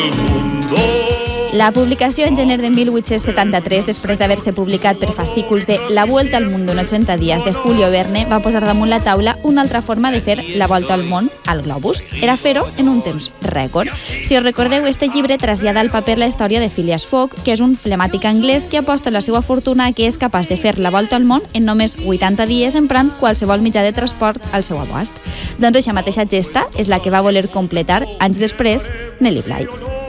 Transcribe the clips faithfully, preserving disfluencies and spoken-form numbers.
La publicació en gener de mil vuit-cents setanta-tres, després d'haver-se publicat per fascículs de La Vuelta al Mundo en ochenta días de Julio Verne, va posar damunt la taula una altra forma de fer la volta al món al globus. Era fer-ho en un temps rècord. Si us recordeu, este llibre trasllada al paper la història de Phileas Fogg, que és un flemàtic anglès que aposta la seva fortuna que és capaç de fer la volta al món en només vuitanta dies emprant qualsevol mitjà de transport al seu abast. Doncs aquesta mateixa gesta és la que va voler completar anys després Nelly Bly.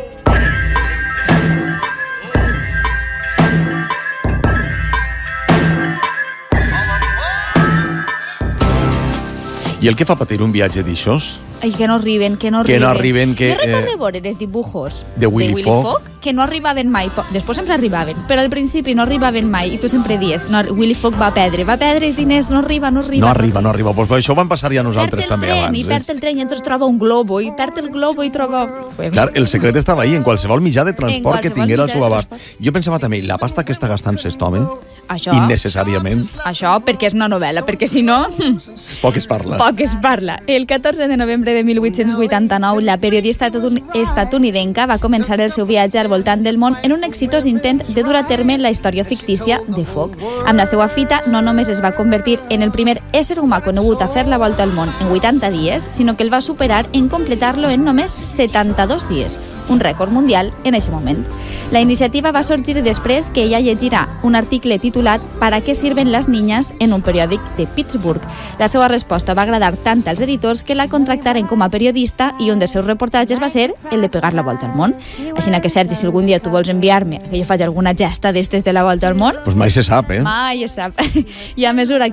I el que fa patir un viatge d'aixòs? Ai, que no arriben, que no arriben. Que no arriben, que... Jo recordo eh, veure els dibujos de Willy, de Willy Fogg. Fogg, que no arribaven mai. Després sempre arribaven, però al principi no arribaven mai. I tu sempre dies, no, Willy Fogg va perdre, va perdre els diners, no arriba, no arriba. No arriba, no arriba. Pues això ho van passar ja nosaltres també tren, abans. I perd el tren i entonces troba un globo, i perd el globo i troba... Clar, el secret estava ahí, en qualsevol mitjà de transport que tinguera al seu abast. Jo pensava també, la pasta que està gastant aquest home, això, innecessàriament. Això perquè és una novel·la, perquè si no... Poc es parla. Poc es parla. El catorze de novembre de mil vuit-cents vuitanta-nou, la periodista estatunidenca va començar el seu viatge al voltant del món en un exitós intent de dur a terme la història fictícia de Fogg. Amb la seva fita, no només es va convertir en el primer ésser humà conegut a fer la volta al món en vuitanta dies, sinó que el va superar en completar-lo en només setanta-dos dies, un rècord mundial en aquest moment. La iniciativa va sorgir després que ella llegirà un article titulat «Para qué sirven las niñas» en un periòdic de Pittsburgh. La seva resposta va agradar tant als editors que la contractaren com a periodista i un dels seus reportatges va ser el de pegar la volta al món. Així que, Sergi, si algun dia tu vols enviar-me que jo faig alguna gesta d'estes de la volta al món... Pues mai se sap, eh? Mai se sap. I a mesura que